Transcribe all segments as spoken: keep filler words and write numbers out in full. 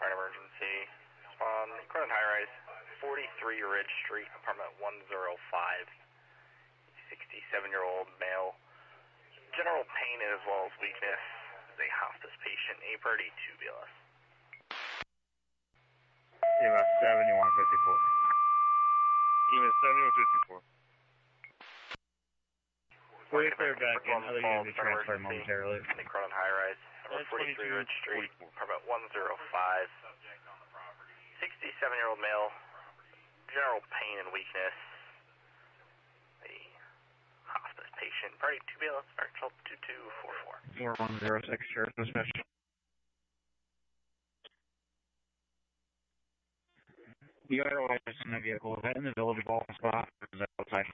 fire emergency. On Cronin High Rise, forty-three Ridge Street, apartment one oh five. sixty-seven-year-old male. General pain as well as weakness. Is a hospice patient. A priority two B L S. E M S seventy-one fifty-four. E M S seventy-one fifty-four. We're clear back in. Other unit to transfer momentarily. The Cronin High Rise, number forty-three Ridge Street, apartment one oh five. sixty-seven-year-old male, general pain and weakness. A hospice patient. Party two B L S, Archel two two four four. four one zero six, Sheriff Dispatch. The otherwise in the vehicle, is that in the village ball spot or is that outside?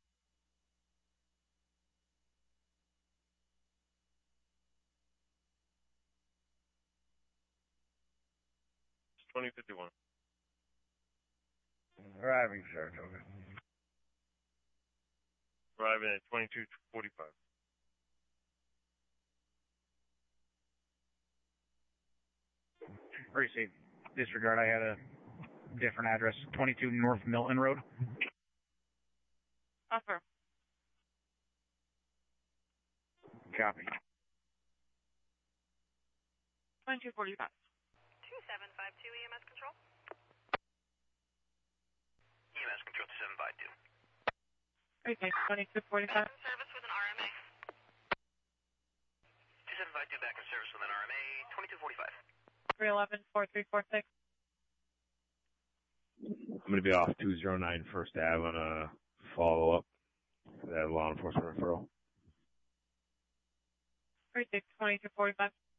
twenty fifty-one. Arriving, sir. Okay. Arriving at twenty-two forty-five. Received. Disregard, I had a different address. twenty-two North Milton Road. Offer. Copy. twenty-two forty-five. two seven five two E M S control. E M S control two seven five two. Okay, twenty-two forty-five. Back in service with an R M A. two seven five two back in service with an R M A, twenty-two forty-five. three eleven four three four six. I'm going to be off two oh nine First Ave on a follow-up for that law enforcement referral. three six twenty-two forty-five.